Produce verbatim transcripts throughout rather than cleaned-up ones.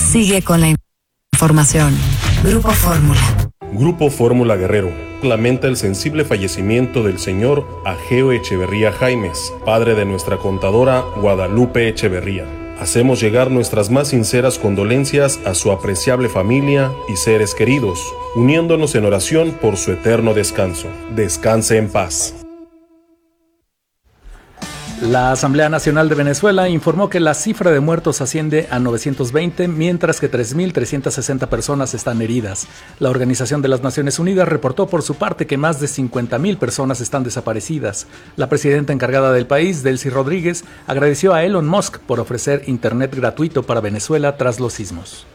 sigue con la información. Grupo Fórmula. Grupo Fórmula Guerrero lamenta el sensible fallecimiento del señor Ageo Echeverría Jaimes, padre de nuestra contadora Guadalupe Echeverría. Hacemos llegar nuestras más sinceras condolencias a su apreciable familia y seres queridos, uniéndonos en oración por su eterno descanso. Descanse en paz. La Asamblea Nacional de Venezuela informó que la cifra de muertos asciende a novecientos veinte, mientras que tres mil trescientas sesenta personas están heridas. La Organización de las Naciones Unidas reportó por su parte que más de cincuenta mil personas están desaparecidas. La presidenta encargada del país, Delcy Rodríguez, agradeció a Elon Musk por ofrecer internet gratuito para Venezuela tras los sismos.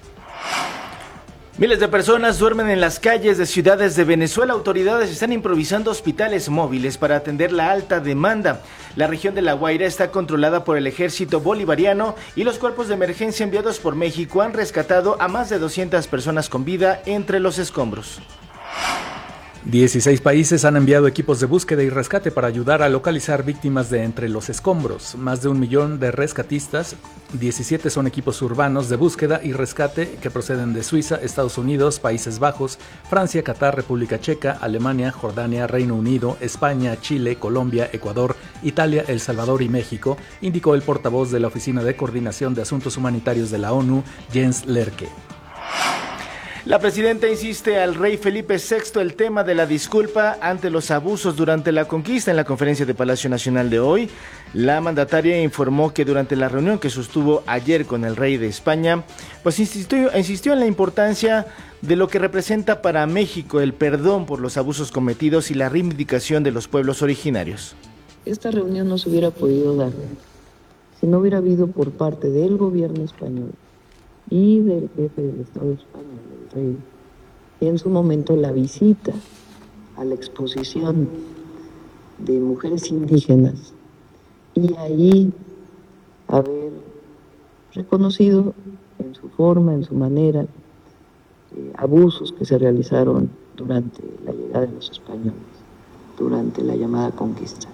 Miles de personas duermen en las calles de ciudades de Venezuela. Autoridades están improvisando hospitales móviles para atender la alta demanda. La región de La Guaira está controlada por el ejército bolivariano y los cuerpos de emergencia enviados por México han rescatado a más de doscientas personas con vida entre los escombros. dieciséis países han enviado equipos de búsqueda y rescate para ayudar a localizar víctimas de entre los escombros. Más de un millón de rescatistas, diecisiete son equipos urbanos de búsqueda y rescate que proceden de Suiza, Estados Unidos, Países Bajos, Francia, Qatar, República Checa, Alemania, Jordania, Reino Unido, España, Chile, Colombia, Ecuador, Italia, El Salvador y México, indicó el portavoz de la Oficina de Coordinación de Asuntos Humanitarios de la ONU, Jens Lerke. La presidenta insiste al rey Felipe sexto el tema de la disculpa ante los abusos durante la conquista. En la conferencia de Palacio Nacional de hoy, la mandataria informó que durante la reunión que sostuvo ayer con el rey de España, pues insistió, insistió en la importancia de lo que representa para México el perdón por los abusos cometidos y la reivindicación de los pueblos originarios. Esta reunión no se hubiera podido dar si no hubiera habido por parte del gobierno español y del jefe del Estado español, el rey, en su momento la visita a la exposición de mujeres indígenas y ahí haber reconocido en su forma, en su manera, eh, abusos que se realizaron durante la llegada de los españoles, durante la llamada conquista.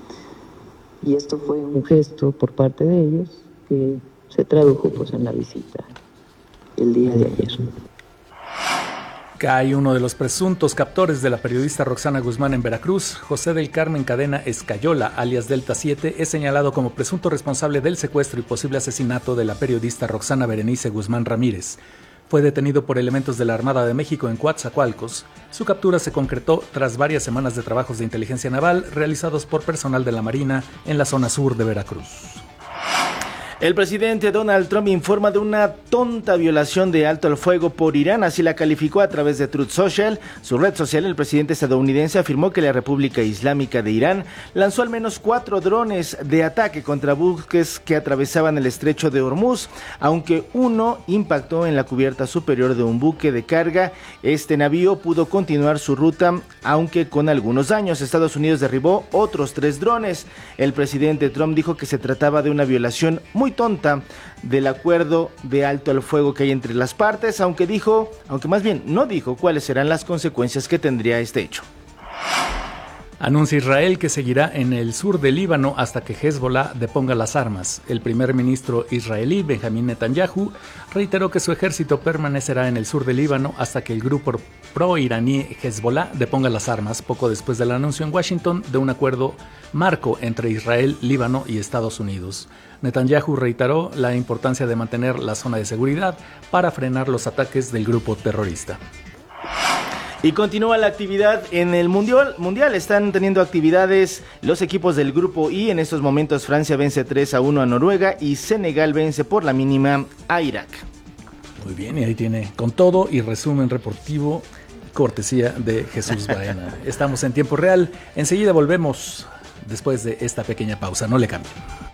Y esto fue un gesto por parte de ellos que se tradujo pues en la visita el día de ayer. Cae uno de los presuntos captores de la periodista Roxana Guzmán en Veracruz. José del Carmen Cadena Escayola, alias Delta siete, es señalado como presunto responsable del secuestro y posible asesinato de la periodista Roxana Berenice Guzmán Ramírez. Fue detenido por elementos de la Armada de México en Coatzacoalcos. Su captura se concretó tras varias semanas de trabajos de inteligencia naval realizados por personal de la Marina en la zona sur de Veracruz. El presidente Donald Trump informa de una tonta violación de alto al fuego por Irán, así la calificó a través de Truth Social. Su red social, el presidente estadounidense afirmó que la República Islámica de Irán lanzó al menos cuatro drones de ataque contra buques que atravesaban el estrecho de Hormuz, aunque uno impactó en la cubierta superior de un buque de carga. Este navío pudo continuar su ruta, aunque con algunos daños. Estados Unidos derribó otros tres drones. El presidente Trump dijo que se trataba de una violación muy tonta del acuerdo de alto al fuego que hay entre las partes, aunque dijo, aunque más bien no dijo cuáles serán las consecuencias que tendría este hecho. Anuncia Israel que seguirá en el sur del Líbano hasta que Hezbollah deponga las armas. El primer ministro israelí, Benjamín Netanyahu, reiteró que su ejército permanecerá en el sur del Líbano hasta que el grupo pro-iraní Hezbollah deponga las armas, poco después del anuncio en Washington de un acuerdo marco entre Israel, Líbano y Estados Unidos. Netanyahu reiteró la importancia de mantener la zona de seguridad para frenar los ataques del grupo terrorista. Y continúa la actividad en el mundial, mundial. Están teniendo actividades los equipos del grupo I. En estos momentos Francia vence tres a uno a Noruega y Senegal vence por la mínima a Irak. Muy bien, y ahí tiene con todo y resumen deportivo, cortesía de Jesús Baena. Estamos en tiempo real. Enseguida volvemos después de esta pequeña pausa. No le cambien.